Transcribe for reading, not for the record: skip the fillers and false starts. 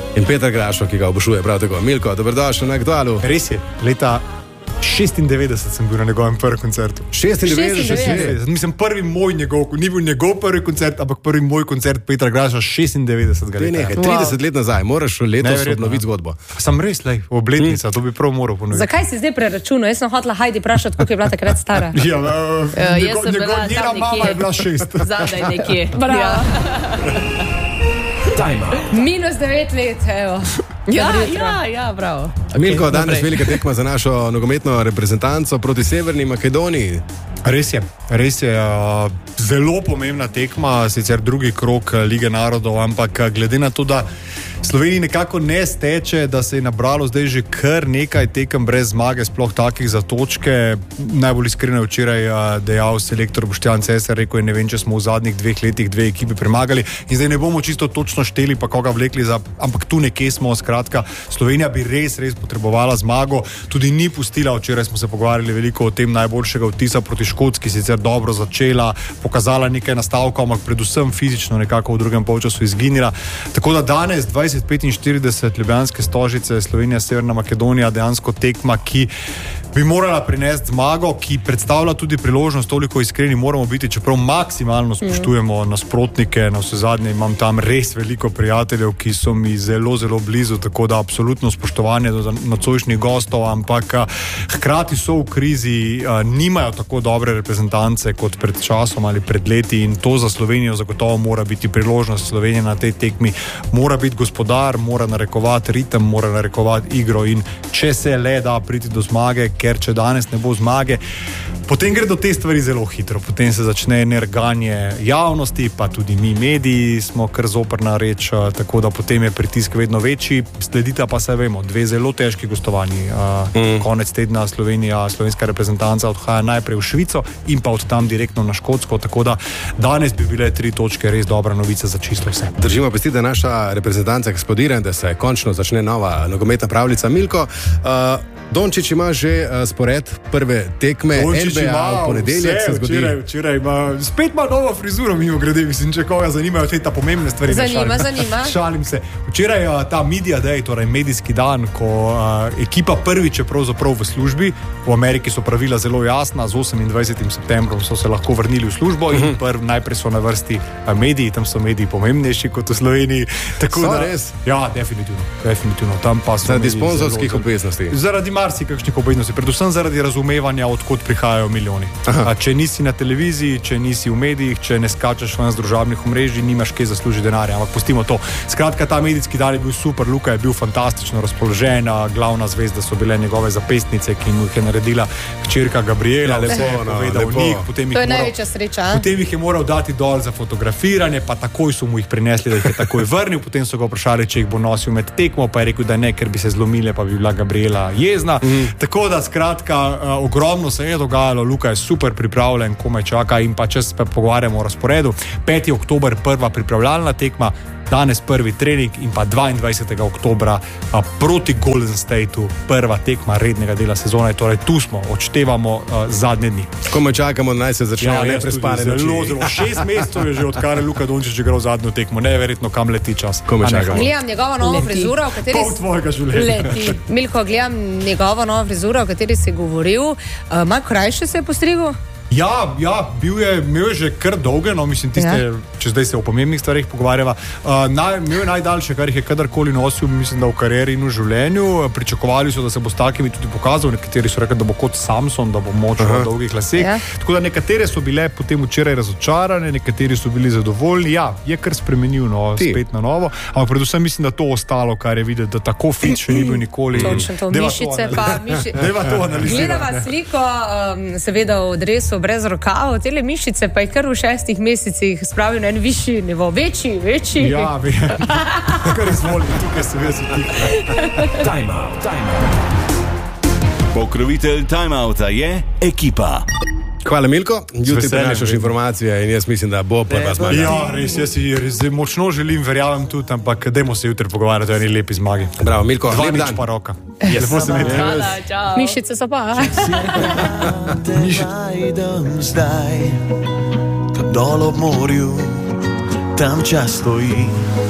In Peter Grašo, ki ga obožuje prav tako. Milko, dobrodošel na Aktualu. Res je, leta 96 sem bil na njegovem prvem koncertu. 96? Mislim, prvi moj njegov, ni bil njegov prvi koncert, ampak prvi moj koncert Petra Graša 96. To je nekaj, 30 let nazaj, moraš letos obnoviti zgodbo. Sem res, obletnica, to bi prav moral ponoviti. Zakaj si zdaj preračunal? Jaz sem hotela Heidi vprašati, koliko je bila takrat stara. Njena mama je bila 6. Zadaj nekje. Bravo. -9 let, evo. Ja, bravo. Milko, danes velika tekma za našo nogometno reprezentanco proti Severni Makedoniji. Res je zelo pomembna tekma, sicer drugi krog Lige narodov, ampak glede na to, da Sloveniji nekako ne steče, da se je nabralo zdaj že kar nekaj tekem brez zmage, sploh takih za točke. Najbolj iskreno včeraj dejal selektor Boštjan Cesar, rekel je, ne vem, če smo v zadnjih 2 letih 2 ekipi premagali in zdaj ne bomo čisto točno šteli, pa koga vlekli, ampak tu nekje smo. Skratka, Slovenija bi res potrebovala zmago, tudi ni pustila, včeraj smo se pogovarjali veliko o tem, najboljšega vtisa proti Škotski, sicer dobro začela, pokazala nekaj nastavkov, ampak predvsem fizično nekako v drugem polčasu izginila. Tako da danes 20:45 Ljubljanske Stožice, Slovenija, Severna Makedonija, dejansko tekma, ki bi morala prinesti zmago, ki predstavlja tudi priložnost, toliko iskreni moramo biti, čeprav maksimalno spoštujemo nasprotnike, na vse zadnje imam tam res veliko prijateljev, ki so mi zelo, zelo blizu, tako da absolutno spoštovanje do nocojšnjih gostov, ampak hkrati so v krizi, nimajo tako dobre reprezentance kot pred časom ali pred leti in to za Slovenijo zagotovo mora biti priložnost. Slovenija na tej tekmi mora biti gospodar, mora narekovati ritem, mora narekovati igro in če se le da priti do zmage, ker če danes ne bo zmage, potem gre do te stvari zelo hitro, potem se začne nerganje javnosti, pa tudi mi mediji smo kar zoprna reč, tako da potem je pritisk vedno večji, sledita pa se vemo, 2 zelo težki gostovanji. Konec tedna slovenska reprezentanca odhaja najprej v Švico in pa od tam direktno na Škotsko, tako da danes bi bile 3 točke res dobra novica za čisto vse. Držimo pesti, da naša reprezentanca eksplodira in da se končno začne nova nogometna pravljica. Milko, Dončić ima že spored prve tekme NBA v ponedeljek, se zgodi. Včeraj ima, spet ima novo frizuro, mimo grede, mislim, če koga zanimajo te pomembne stvari. Zanima. Šalim se. Včeraj je ta media day, torej medijski dan, ko ekipa prvič je pravzaprav v službi. V Ameriki so pravila zelo jasna, z 28. septembrom so se lahko vrnili v službo in najprej so na vrsti mediji, tam so mediji pomembnejši kot v Sloveniji. Tako so da, res? Ja, definitivno. Tam pa so zaradi sponzorskih obveznosti. Zaradi marsikakšnih obveznosti, predvsem zaradi razumevanja, odkot prihajajo milijoni. Če nisi na televiziji, če nisi v medijih, če ne skačeš ven z družabnih omrežij, nimaš kaj zaslužiti denarja, ampak pustimo to. Skratka, ta medijski dan je bil super, Luka je bil fantastično razpoložen, glavna zvezda so bile njegove zapestnice, ki mu jih je naredila hčerka Gabriela, to je največja sreča. Potem jih je moral dati dol za fotografiranje, pa takoj so mu jih prinesli, da jih je takoj vrnil, potem so ga vprašali, če jih bo nosil med tekmo, pa je rekel, da ne, ker bi se zlomile, pa bi bila Gabriela jezna. Tako da, skratka, ogromno se je dogajalo, Luka je super pripravljen, komaj čaka in pa če se pogovarjamo o razporedu, 5. oktober prva pripravljalna tekma, danes prvi trening in pa 22. oktobra proti Golden Stateu prva tekma rednega dela sezone, torej tu smo, odštevamo zadnje dni. Komaj čakamo, naj se začnejo neprespane noči. Zelo, 6 mesecev je že, odkar je Luka Dončić igral zadnjo tekmo, neverjetno kam leti čas. Gledam njegovo novo frizuro, v kateri pol tvojega življenja. Milko, gledam njegovo novo frizuro, o kateri si govoril, malo krajše se je postrigel? Ja, imel je že kar dolge, no mislim tiste, če zdaj se o pomembnih stvarih pogovarjava, imel je najdaljše, kar jih je kadarkoli nosil, mislim, da v karieri in v življenju. Pričakovali so, da se bo s takimi tudi pokazal, nekateri so rekli, da bo kot Samson, da bo močno v dolgih laseh. Tako da nekatere so bile potem včeraj razočarane, nekateri so bili zadovoljni. Ja, je kar spremenil, no, spet na novo, ampak predvsem mislim, da to ostalo, kar je videti, da tako fit še ni bil nikoli. Točno to, mišice pa gledava sliko, seveda v dresu brez rokavov, tele mišice pa je kar v 6 mesecih spravil na en višji nivo, večji. Ja, kar izvoli, tukaj se vesi tih. Time out. Pokrovitelj Time Outa je Ekipa. Hvala, Milko. Jutri prenašaš informacije in jaz mislim, da bo prva zmaga. Ja, res, jaz si močno želim, verjamem tudi, ampak dajmo se jutri pogovarjati o eni lepi zmagi. Bravo, Milko. Lep dan. Pa roka. Lepo se imeti. Mišice so pa. Najdem zdaj, kad dol ob morju, tam čas stoji.